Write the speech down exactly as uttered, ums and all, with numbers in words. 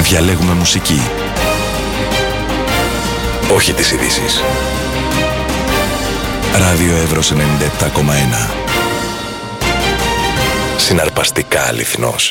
Διαλέγουμε μουσική, όχι τις ειδήσεις. Ράδιο Εύρος ενενήντα επτά κόμμα ένα. Συναρπαστικά αληθινός.